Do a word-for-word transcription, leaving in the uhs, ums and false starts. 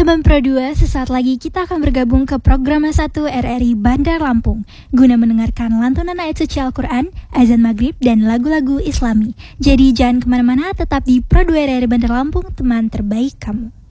Teman Pro dua, sesaat lagi kita akan bergabung ke program satu R R I Bandar Lampung guna mendengarkan lantunan ayat suci Al-Quran, azan maghrib, dan lagu-lagu islami. Jadi jangan kemana-mana, tetap di Pro dua R R I Bandar Lampung, teman terbaik kamu.